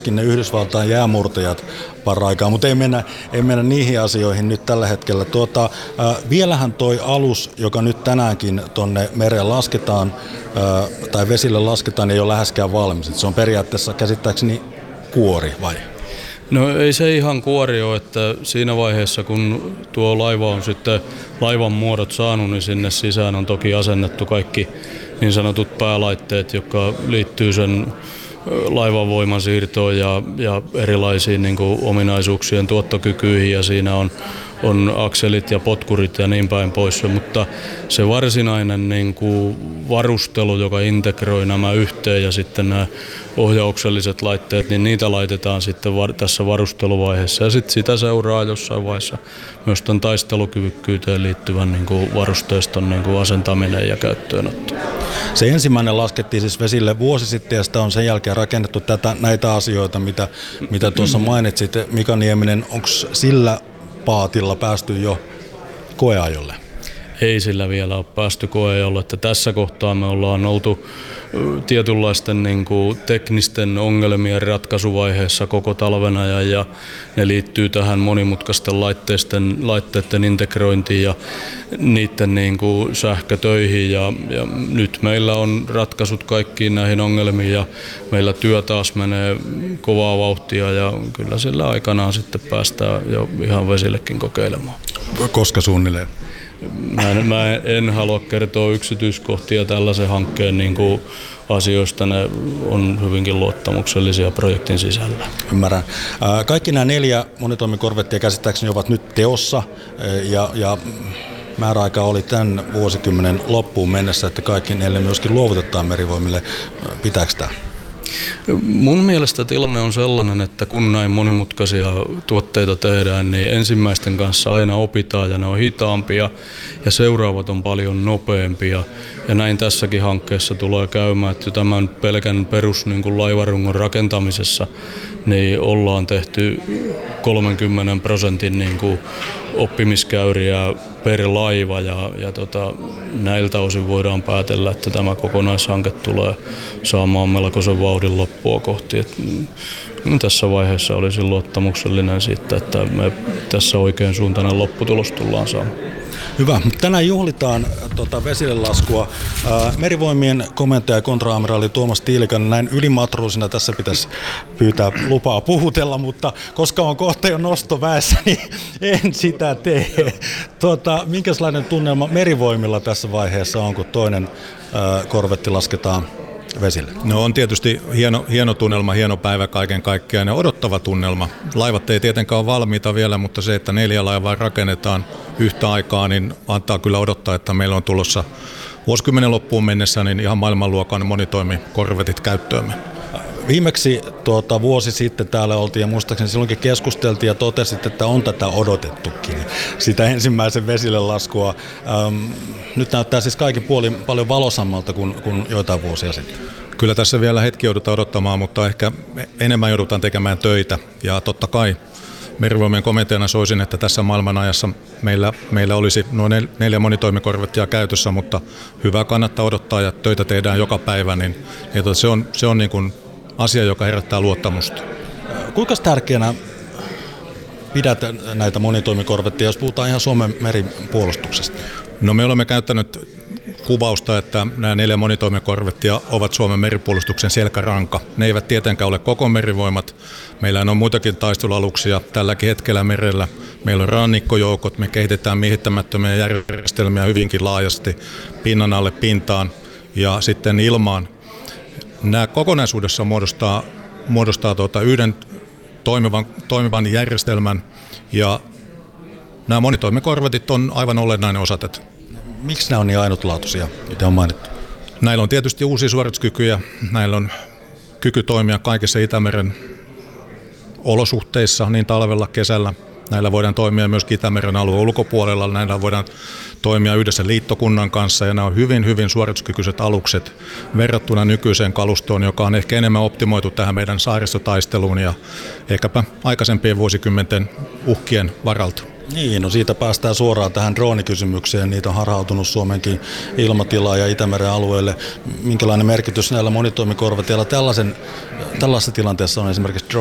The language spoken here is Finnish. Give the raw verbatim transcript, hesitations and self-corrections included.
ne Yhdysvaltain jäämurtajat paraikaa, mutta ei mennä, ei mennä niihin asioihin nyt tällä hetkellä. Tuota, äh, vielähän toi alus, joka nyt tänäänkin tonne mereen lasketaan, äh, tai vesille lasketaan, ei ole läheskään valmis. Se on periaatteessa käsittääkseni kuori, vai? No ei se ihan kuori ole, että siinä vaiheessa kun tuo laiva on sitten laivan muodot saanut, niin sinne sisään on toki asennettu kaikki niin sanotut päälaitteet, jotka liittyy sen laivan voimansiirtoon ja, ja erilaisiin niin kuin ominaisuuksien tuottokykyihin, ja siinä on, on akselit ja potkurit ja niin päin pois, mutta se varsinainen niin kuin varustelu, joka integroi nämä yhteen, ja sitten nämä ohjaukselliset laitteet, niin niitä laitetaan sitten var, tässä varusteluvaiheessa, ja sitten sitä seuraa jossain vaiheessa myös tämän taistelukyvykkyyteen liittyvän niin kuin varusteiston niin kuin asentaminen ja käyttöönotto. Se ensimmäinen laskettiin siis vesille vuosi sitten, ja sitä on sen jälkeen rakennettu tätä, näitä asioita, mitä, mitä tuossa mainitsit. Mika Nieminen, onko sillä paatilla päästy jo koeajolle? Ei sillä vielä ole päästy koeajolle, että tässä kohtaa me ollaan oltu tietynlaisten niin kuin teknisten ongelmien ratkaisuvaiheessa koko talven ajan, ja ne liittyy tähän monimutkaisten laitteiden, laitteiden integrointiin ja niiden niin kuin sähkötöihin, ja, ja nyt meillä on ratkaisut kaikkiin näihin ongelmiin, ja meillä työ taas menee kovaa vauhtia, ja kyllä sillä aikanaan sitten päästään jo ihan vesillekin kokeilemaan. Koska suunnilleen? Mä en, mä en halua kertoa yksityiskohtia tällaisen hankkeen niin kuin asioista, ne on hyvinkin luottamuksellisia projektin sisällä. Ymmärrän. Kaikki nämä neljä monitoimikorvettia käsittääkseni ovat nyt teossa, ja, ja määräaika oli tämän vuosikymmenen loppuun mennessä, että kaikki neljä myöskin luovutetaan Merivoimille. Pitääkö tämä? Mun mielestä tilanne on sellainen, että kun näin monimutkaisia tuotteita tehdään, niin ensimmäisten kanssa aina opitaan ja ne on hitaampia ja seuraavat on paljon nopeampia. Ja näin tässäkin hankkeessa tulee käymään, että tämän pelkän perus niin kuin laivarungon rakentamisessa niin ollaan tehty kolmenkymmenen prosentin niin kuin oppimiskäyriä per laiva, ja, ja tota, näiltä osin voidaan päätellä, että tämä kokonaishanke tulee saamaan melkoisen vauhdin loppua kohti. Et, mm, tässä vaiheessa olisin luottamuksellinen siitä, että me tässä oikein suuntainen lopputulos tullaan saamaan. Hyvä. Tänään juhlitaan tota, vesille laskua. Ää, Merivoimien komentaja ja kontra-amiraali Tuomas Tiilikainen, näin ylimatruusina tässä pitäisi pyytää lupaa puhutella, mutta koska on kohta jo nosto väessä, niin en sitä tee. Tota, minkälainen tunnelma Merivoimilla tässä vaiheessa on, kun toinen ää, korvetti lasketaan vesille? No on tietysti hieno, hieno tunnelma, hieno päivä kaiken kaikkiaan ja odottava tunnelma. Laivat ei tietenkään ole valmiita vielä, mutta se, että neljä laivaa rakennetaan yhtä aikaa, niin antaa kyllä odottaa, että meillä on tulossa vuosikymmenen loppuun mennessä niin ihan maailmanluokan monitoimikorvetit käyttöömme. Viimeksi tuota, vuosi sitten täällä oltiin, ja muistaakseni silloinkin keskusteltiin ja totesit, että on tätä odotettukin, sitä ensimmäisen vesille laskua. Ähm, nyt näyttää siis kaikin puolin paljon valosammalta kuin, kuin joitain vuosia sitten. Kyllä tässä vielä hetki joudutaan odottamaan, mutta ehkä enemmän joudutaan tekemään töitä, ja totta kai Merivoimien komentajana soisin, että tässä maailmanajassa meillä, meillä olisi noin neljä monitoimikorvettia käytössä, mutta hyvä kannattaa odottaa ja töitä tehdään joka päivä, niin, niin se on, se on niin kuin asia, joka herättää luottamusta. Kuinka tärkeänä pidät näitä monitoimikorvetteja, jos puhutaan ihan Suomen meripuolustuksesta? No me olemme käyttänyt kuvausta, että nämä neljä monitoimikorvettia ovat Suomen meripuolustuksen selkäranka. Ne eivät tietenkään ole koko merivoimat. Meillä on muitakin taistelualuksia tälläkin hetkellä merellä. Meillä on rannikkojoukot, me kehitetään miehittämättömiä järjestelmiä hyvinkin laajasti pinnan alle pintaan ja sitten ilmaan. Nämä kokonaisuudessa muodostaa, muodostaa tuota yhden toimivan, toimivan järjestelmän, ja nämä monitoimikorvetit on aivan olennainen osa tätä. Miksi nämä on niin ainutlaatuisia, mitä on mainittu? Näillä on tietysti uusia suorituskykyjä, näillä on kyky toimia kaikissa Itämeren olosuhteissa, niin talvella, kesällä. Näillä voidaan toimia myös Itämeren alueen ulkopuolella, näillä voidaan toimia yhdessä liittokunnan kanssa, ja nämä on hyvin, hyvin suorituskykyiset alukset verrattuna nykyiseen kalustoon, joka on ehkä enemmän optimoitu tähän meidän saaristotaisteluun ja ehkäpä aikaisempien vuosikymmenten uhkien varalta. Niin, no siitä päästään suoraan tähän droonikysymykseen. Niitä on harhautunut Suomenkin ilmatilaan ja Itämeren alueelle. Minkälainen merkitys näillä monitoimikorvateilla tällaisen, tällaisessa tilanteessa on esimerkiksi